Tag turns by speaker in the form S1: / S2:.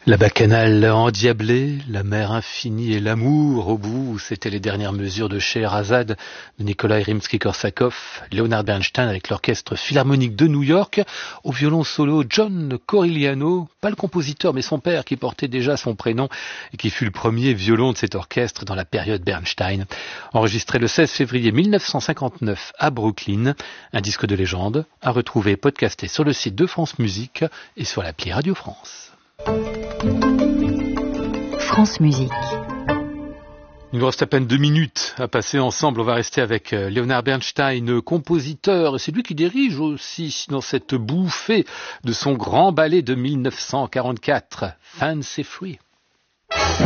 S1: La bacchanale endiablée, la mer infinie et l'amour au bout, c'était les dernières mesures de Scheherazade de Nikolai Rimsky-Korsakov, Leonard Bernstein avec l'orchestre philharmonique de New York, au violon solo John Corigliano, pas le compositeur mais son père qui portait déjà son prénom et qui fut le premier violon de cet orchestre dans la période Bernstein. Enregistré le 16 février 1959 à Brooklyn, un disque de légende à retrouver et podcasté sur le site de France Musique et sur l'appli Radio France.
S2: France Musique.
S1: Il nous reste à peine 2 minutes à passer ensemble. On va rester avec Leonard Bernstein, compositeur. C'est lui qui dirige aussi dans cette bouffée de son grand ballet de 1944, Fancy Free.